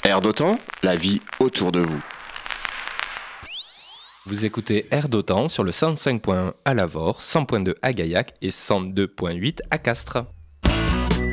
Air d'Otan, la vie autour de vous. Vous écoutez Air d'Otan sur le 105.1 à Lavore, 100.2 à Gaillac et 102.8 à Castres.